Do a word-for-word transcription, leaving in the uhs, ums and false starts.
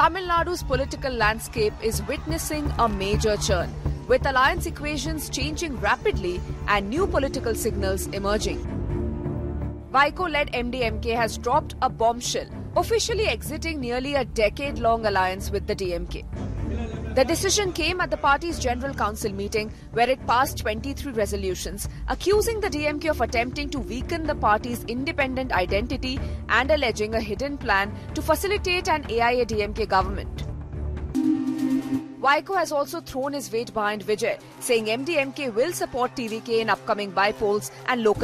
Tamil Nadu's political landscape is witnessing a major churn, with alliance equations changing rapidly and new political signals emerging. Vaiko-led M D M K has dropped a bombshell, officially exiting nearly a decade-long alliance with the D M K. The decision came at the party's General Council meeting, where it passed twenty-three resolutions, accusing the D M K of attempting to weaken the party's independent identity and alleging a hidden plan to facilitate an A I A D M K government. Vaiko has also thrown his weight behind Vijay, saying M D M K will support T V K in upcoming by-polls and local